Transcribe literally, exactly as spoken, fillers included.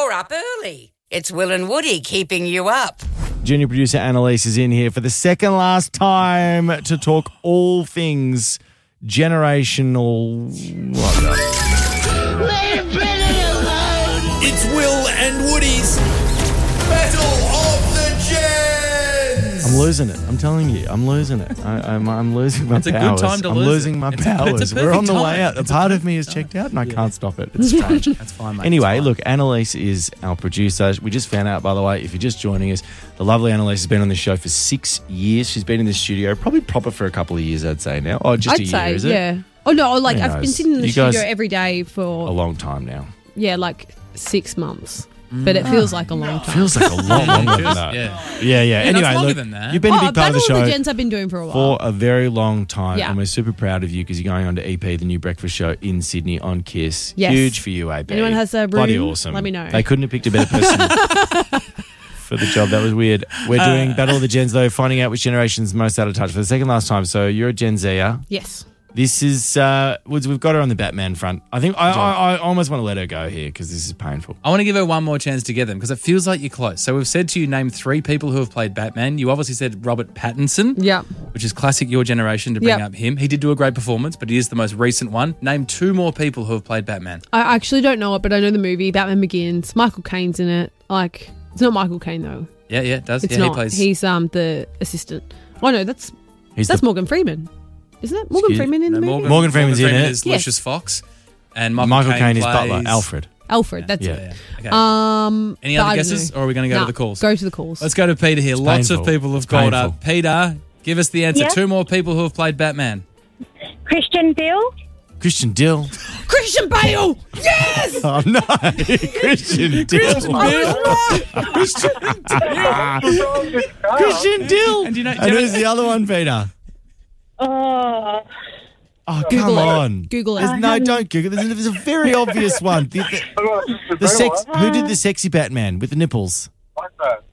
You're up early. It's Will and Woody keeping you up. Junior producer Annalise is in here for the second last time to talk all things generational. What? It's Will and Woody's Battle of the Gens. I'm losing it. I'm telling you, I'm losing it. I, I'm, I'm losing my It's a good powers. time to I'm lose losing it. my It's a- powers. it's a We're on perfect the way time. out. A It's a part of perfect me is time. checked out, and I can't stop it. It's strange. That's fine, mate. Anyway, It's fine. look, Annalise is our producer. We just found out, by the way, if you're just joining us, the lovely Annalise has been on this show for six years. She's been in the studio, probably proper for a couple of years, I'd say now. Oh, just I'd a year, say, is it? yeah. Oh, no, like, Who I've been knows? sitting in the You guys- studio every day A for, long time now. yeah, like six months. But it feels like a long time. Feels like a lot longer than that. Yeah. Yeah, yeah. that's Anyway, longer look, than that. you've been a Oh, big part of the Battle show of the Gens I've been doing for a for while. a very long time, Yeah. and we're super proud of you because you're going on to E P, the new breakfast show in Sydney on KISS. Yes. Huge for you, A B. Anyone has a Bloody room, awesome. let me know. They couldn't have picked a better person for the job. That was weird. We're Uh, doing Battle of the Gens, though, finding out which generation's most out of touch for the second last time. So you're a Gen Zer. Yes. This is, uh, we've got her on the Batman front. I think I, I, I almost want to let her go here because this is painful. I want to give her one more chance to get them because it feels like you're close. So we've said to you, name three people who have played Batman. You obviously said Robert Pattinson. Yeah. Which is classic your generation to bring Yep. up him. He did do a great performance, but he is the most recent one. Name two more people who have played Batman. I actually don't know it, but I know the movie, Batman Begins. Michael Caine's in it. Like, it's not Michael Caine, though. Yeah, yeah, it does. It's yeah, not. he plays. He's um the assistant. Oh, no, that's He's that's the, Morgan Freeman. Isn't it? Morgan Excuse- Freeman in the No, movie? Morgan Freeman's in Freeman it. is Yes. Lucius Fox, and Michael, Michael Caine, Caine is plays... Butler, Alfred. Alfred, that's Yeah. it. Okay. Um, Any but other I don't guesses, know. or are we going to go Nah, to the calls? Go to the calls. Let's go to Peter here. It's Lots painful. of people have It's called painful. up. Peter, give us the answer. Yeah. Two more people who have played Batman. Christian Bale. Christian Dill. Christian Bale! Yes! Oh, no. Christian Dill. Christian Dill. Christian Dill. And do you know- do And you know- who's the other one, Peter? Oh, Oh, Google come it. on. Google it. There's, no, don't Google it. There's, there's a very obvious one. The, the, the sex, who did the sexy Batman with the nipples?